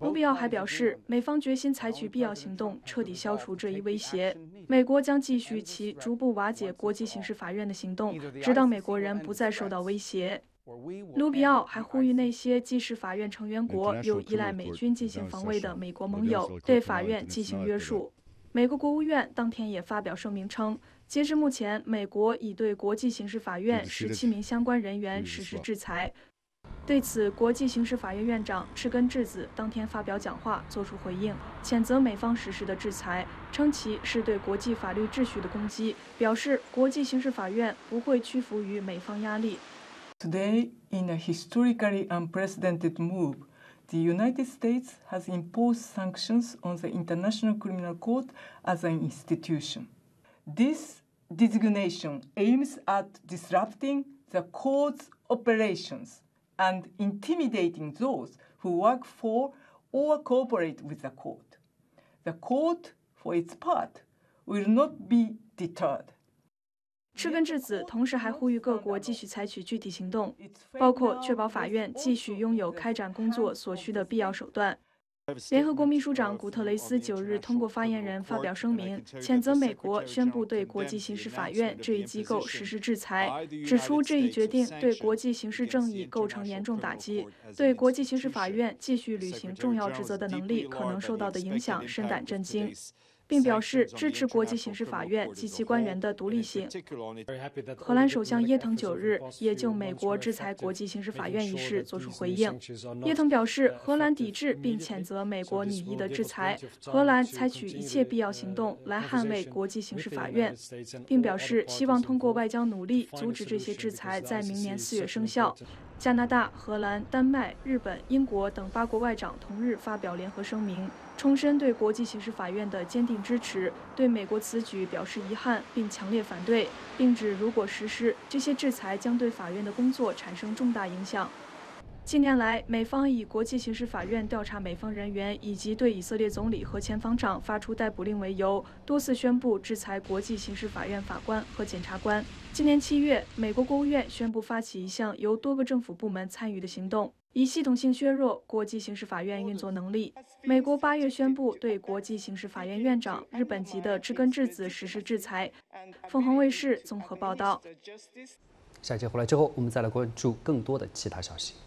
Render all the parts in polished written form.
卢比奥还表示，美方决心采取必要行动，彻底消除这一威胁。美国将继续其逐步瓦解国际刑事法院的行动，直到美国人不再受到威胁。卢比奥还呼吁那些既是法院成员国又依赖美军进行防卫的美国盟友对法院进行约束。美国国务院当天也发表声明称，截至目前，美国已对国际刑事法院17名相关人员实施制裁。对此，国际刑事法院院长赤根智子当天发表讲话，作出回应，谴责美方实施的制裁，称其是对国际法律秩序的攻击，表示国际刑事法院不会屈服于美方压力。 Today, in a historically unprecedented move, the United States has imposed sanctions on the International Criminal Court as an institution. This designation aims at disrupting the court's operations and intimidating those who work for or cooperate with the court. The court, for its part, will not be deterred. 赤根智子同时还呼吁各国继续采取具体行动，包括确保法院继续拥有开展工作所需的必要手段。联合国秘书长古特雷斯9日通过发言人发表声明，谴责美国宣布对国际刑事法院这一机构实施制裁，指出这一决定对国际刑事正义构成严重打击，对国际刑事法院继续履行重要职责的能力可能受到的影响深感震惊。并表示支持国际刑事法院及其官员的独立性。荷兰首相耶腾9日也就美国制裁国际刑事法院一事作出回应。耶腾表示，荷兰抵制并谴责美国拟议的制裁，荷兰采取一切必要行动来捍卫国际刑事法院，并表示希望通过外交努力阻止这些制裁在明年4月生效。加拿大、荷兰、丹麦、日本、英国等8国外长同日发表联合声明，重申对国际刑事法院的坚定支持，对美国此举表示遗憾并强烈反对，并指如果实施这些制裁，将对法院的工作产生重大影响。近年来，美方以国际刑事法院调查美方人员以及对以色列总理和前防长发出逮捕令为由，多次宣布制裁国际刑事法院法官和检察官。今年7月，美国国务院宣布发起一项由多个政府部门参与的行动，以系统性削弱国际刑事法院运作能力。美国8月宣布对国际刑事法院院长日本籍的赤根智子实施制裁。凤凰卫视综合报道。 下一节回来之后，我们再来关注更多的其他消息。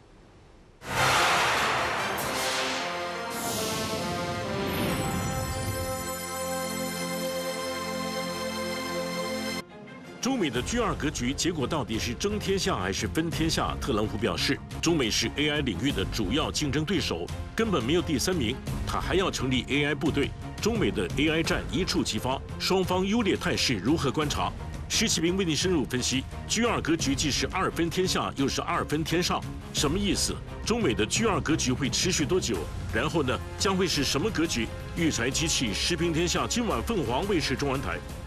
中美的G2格局结果到底是争天下还是分天下？特朗普表示，中美是 AI 领域的主要竞争对手，根本没有第3名。他还要成立 AI 部队。中美的 AI 战一触即发，双方优劣态势如何观察？施启明为您深入分析。G2格局既是2分天下，又是2分天上，什么意思？中美的G2格局会持续多久？然后呢，将会是什么格局？育才机器食平天下，今晚凤凰卫视中文台。